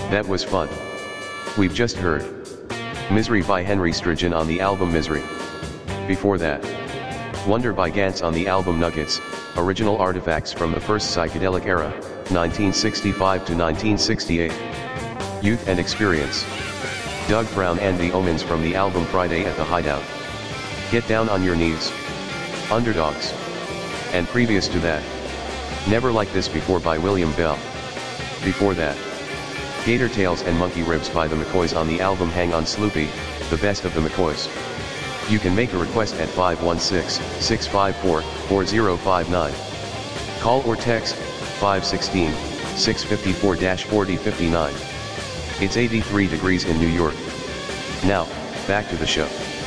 That was fun. We've just heard Misery by Henry Strigan on the album Misery. Before that, Wonder by Gantz on the album Nuggets, original artifacts from the first psychedelic era, 1965 to 1968. Youth and Experience. Doug Brown and the Omens from the album Friday at the Hideout. Get Down on Your Knees. Underdogs. And previous to that, Never Like This Before by William Bell. Before that, Gator Tails and Monkey Ribs by the McCoys on the album Hang On Sloopy, the best of the McCoys. You can make a request at 516-654-4059. Call or text 516-654-4059. It's 83 degrees in New York. Now, back to the show.